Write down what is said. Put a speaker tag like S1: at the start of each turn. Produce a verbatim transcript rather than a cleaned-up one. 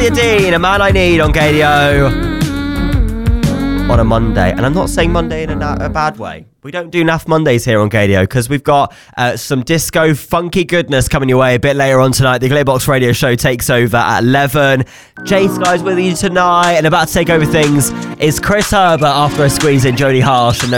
S1: Olivia Dean, A Man I Need on K D O on a Monday. And I'm not saying Monday in a, na- a bad way. We don't do Naff Mondays here on K D O because we've got uh, some disco funky goodness coming your way a bit later on tonight. The Glitterbox Radio Show takes over at eleven. Jay Sky's with you tonight, and about to take over things is Chris Herbert after a squeeze in Jodie Harsh and